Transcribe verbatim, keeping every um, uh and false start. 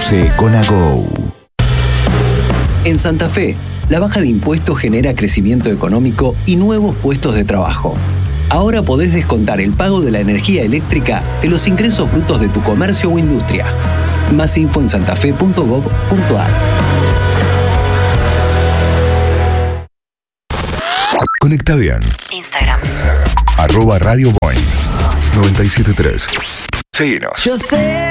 Conoce con Ago. En Santa Fe, la baja de impuestos genera crecimiento económico y nuevos puestos de trabajo. Ahora podés descontar el pago de la energía eléctrica de los ingresos brutos de tu comercio o industria. Más info en santafe punto gob punto ar. Conecta bien. Instagram. Arroba Radio Boing noventa y siete punto tres. Seguinos. Yo sé.